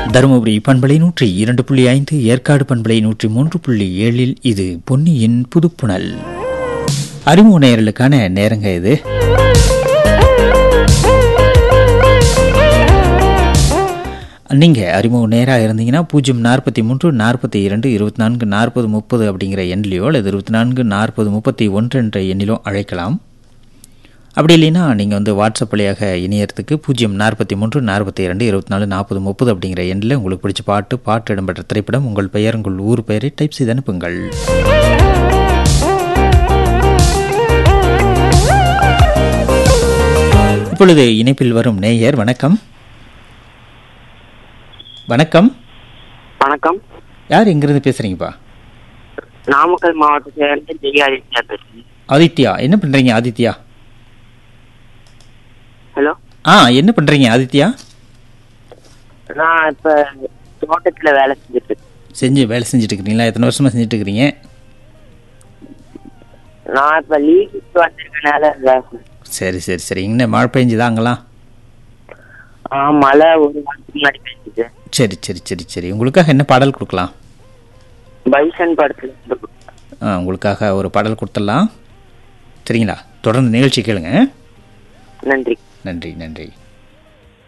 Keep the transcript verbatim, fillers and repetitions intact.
தருமபுரி பண்பலை நூற்றி இரண்டு புள்ளி ஐந்து, ஏற்காடு பண்பலை நூற்றி மூன்று புள்ளி ஏழில் இது பொன்னியின் புதுப்புணல். அறிமுக நேயர்களுக்கான நேரங்க இது. நீங்கள் அறிமுக நேராக இருந்தீங்கன்னா பூஜ்ஜியம் நாற்பத்தி மூன்று நாற்பத்தி இரண்டு இருபத்தி நான்கு நாற்பது முப்பது அப்படிங்கிற எண்ணிலையோ அல்லது இருபத்தி நான்கு நாற்பது முப்பத்தி ஒன்று என்ற எண்ணிலோ அழைக்கலாம். அப்படி இல்லைன்னா நீங்கள் வந்து வாட்ஸ்அப் வழியாக இணையத்துக்கு பூஜ்ஜியம் நாற்பத்தி மூன்று நாற்பத்தி இரண்டு இருபத்தி நாலு நாற்பது முப்பது அப்படிங்கிற எண்ணில் உங்களுக்கு பிடிச்ச பாட்டு பாட்டு இடம்பெற்ற திரைப்படம் உங்கள் பெயர் உங்கள் ஊர் பெயரை டைப் செய்து அனுப்புங்கள். இப்பொழுது இணைப்பில் வரும் நேயர். வணக்கம். வணக்கம். வணக்கம். யார் எங்கிருந்து பேசுறீங்கப்பா? நாமக்கல் மாவட்டத்திலிருந்து ஆதித்யா பேசுறேன். ஆதித்யா, என்ன பண்றீங்க ஆதித்யா? ஹலோ. ஆ, என்ன பண்றீங்க ஆதித்யா? நான் இப்ப தோட்டத்துல வேலை செஞ்சுட்டு செஞ்சு வேலை செஞ்சுட்டு இருக்கிறீங்களா? எத்தனை வருஷமா செஞ்சுட்டு இருக்கிறீங்க? நான் இப்ப லீவுக்கு வந்திருக்கனால. சரி சரி சரி. இங்கே மழை பெஞ்சுதான் அங்கெல்லாம்? ஆ, மழை ஒரு வாரத்துக்கு முன்னாடி பெஞ்சுது. சரி சரி சரி சரி. உங்களுக்காக என்ன பாடல் கொடுக்கலாம்? பைசன் படத்துல. ஆ, உங்களுக்காக ஒரு பாடல் கொடுத்துடலாம். சரிங்களா? தொடர்ந்து நிகழ்ச்சி கேளுங்க. நன்றி. நன்றி நன்றி.